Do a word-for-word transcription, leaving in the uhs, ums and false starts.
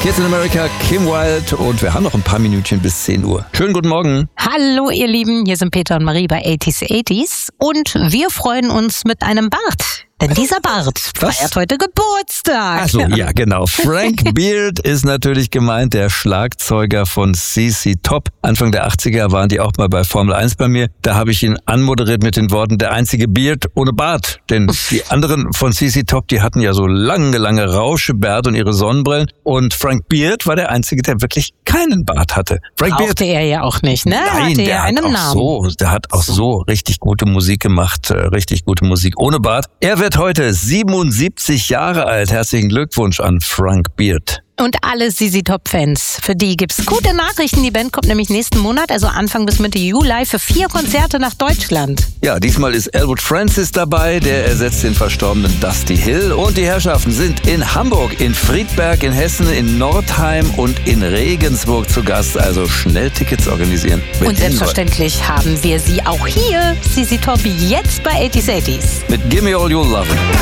Kids in America, Kim Wilde, und wir haben noch ein paar Minütchen bis zehn Uhr. Schönen guten Morgen. Hallo ihr Lieben, hier sind Peter und Marie bei eighties eighties und wir freuen uns mit einem Bart. Denn dieser Bart Was? feiert heute Geburtstag. Ach so, ja genau. Frank Beard ist natürlich gemeint, der Schlagzeuger von C C Top. Anfang der achtziger waren die auch mal bei Formel eins bei mir. Da habe ich ihn anmoderiert mit den Worten, der einzige Beard ohne Bart. Denn die anderen von C C Top, die hatten ja so lange, lange Rauschebärte und ihre Sonnenbrillen. Und Frank Beard war der einzige, der wirklich keinen Bart hatte. Frank Brauchte Beard, er ja auch nicht, ne? Nein, Hatte der ja hat einen auch Namen. so, der hat auch so richtig gute Musik gemacht, äh, richtig gute Musik ohne Bart. Er wird heute siebenundsiebzig Jahre alt. Herzlichen Glückwunsch an Frank Beard. Und alle C C Top-Fans, für die gibt's gute Nachrichten. Die Band kommt nämlich nächsten Monat, also Anfang bis Mitte Juli, für vier Konzerte nach Deutschland. Ja, diesmal ist Elwood Francis dabei, der ersetzt den verstorbenen Dusty Hill. Und die Herrschaften sind in Hamburg, in Friedberg, in Hessen, in Nordheim und in Regensburg zu Gast. Also schnell Tickets organisieren. Und selbstverständlich haben wir sie auch hier, C C Top, jetzt bei eighties eighties. Mit Gimme All Your Love.